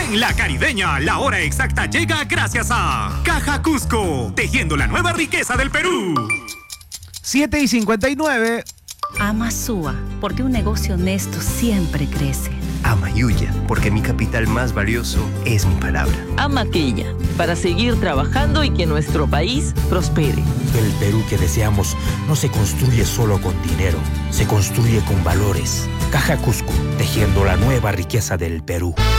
En La Caribeña, la hora exacta llega gracias a Caja Cusco, tejiendo la nueva riqueza del Perú. 7:59. Ama Sua, porque un negocio honesto siempre crece. Ama Yuya, porque mi capital más valioso es mi palabra. Ama Quilla, para seguir trabajando y que nuestro país prospere. El Perú que deseamos no se construye solo con dinero, se construye con valores. Caja Cusco, tejiendo la nueva riqueza del Perú.